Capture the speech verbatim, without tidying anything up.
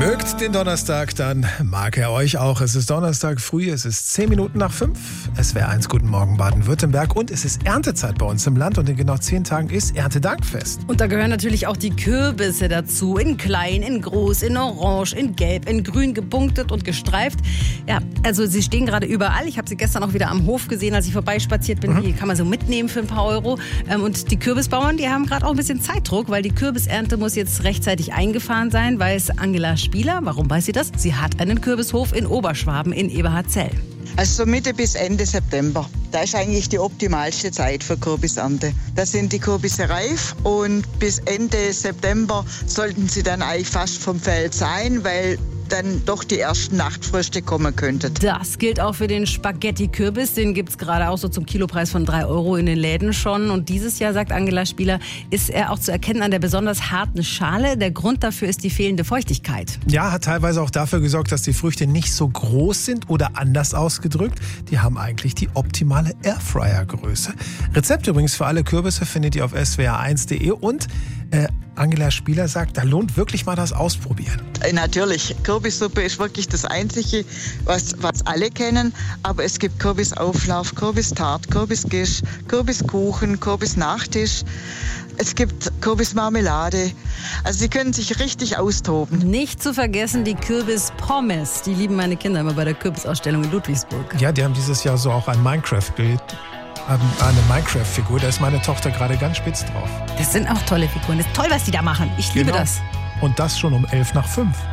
Mögt den Donnerstag, dann mag er euch auch. Es ist Donnerstag früh, es ist zehn Minuten nach fünf. S W R eins, guten Morgen Baden-Württemberg. Und es ist Erntezeit bei uns im Land und in genau zehn Tagen ist Erntedankfest. Und da gehören natürlich auch die Kürbisse dazu. In klein, in groß, in orange, in gelb, in grün, gepunktet und gestreift. Ja, also sie stehen gerade überall. Ich habe sie gestern auch wieder am Hof gesehen, als ich vorbeispaziert bin. Mhm. Die kann man so mitnehmen für ein paar Euro. Und die Kürbisbauern, die haben gerade auch ein bisschen Zeitdruck, weil die Kürbisernte muss jetzt rechtzeitig eingefahren sein, weiß Angela Spieler. Warum weiß sie das? Sie hat einen Kürbishof in Oberschwaben in Eberhardzell. Also Mitte bis Ende September. Da ist eigentlich die optimalste Zeit für Kürbisernte. Da sind die Kürbisse reif und bis Ende September sollten sie dann eigentlich fast vom Feld sein, weil dann doch die ersten Nachtfrüchte kommen könnten. Das gilt auch für den Spaghetti-Kürbis. Den gibt es gerade auch so zum Kilopreis von drei Euro in den Läden schon. Und dieses Jahr, sagt Angela Spieler, ist er auch zu erkennen an der besonders harten Schale. Der Grund dafür ist die fehlende Feuchtigkeit. Ja, hat teilweise auch dafür gesorgt, dass die Früchte nicht so groß sind oder anders ausgedrückt. Die haben eigentlich die optimale Airfryer-Größe. Rezept übrigens für alle Kürbisse findet ihr auf s w r eins punkt de und äh, Angela Spieler sagt, da lohnt wirklich mal das Ausprobieren. Natürlich, Kürbissuppe ist wirklich das Einzige, was, was alle kennen. Aber es gibt Kürbisauflauf, Kürbistart, Kürbisgisch, Kürbiskuchen, Kürbisnachtisch. Es gibt Kürbismarmelade. Also Sie können sich richtig austoben. Nicht zu vergessen die Kürbispommes. Die lieben meine Kinder immer bei der Kürbisausstellung in Ludwigsburg. Ja, die haben dieses Jahr so auch ein Minecraft-Bild. Eine Minecraft-Figur, da ist meine Tochter gerade ganz spitz drauf. Das sind auch tolle Figuren. Das ist toll, was die da machen. Ich liebe genau. das. Und das schon um elf nach fünf.